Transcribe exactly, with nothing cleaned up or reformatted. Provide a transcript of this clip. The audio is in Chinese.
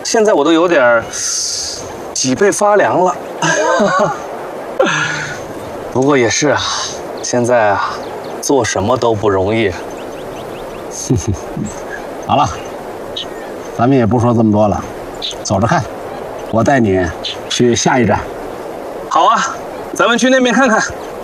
现在我都有点脊背发凉了。不过也是啊，现在啊，做什么都不容易。 好了，咱们也不说这么多了，走着看，我带你去下一站。 好啊，咱们去那边看看。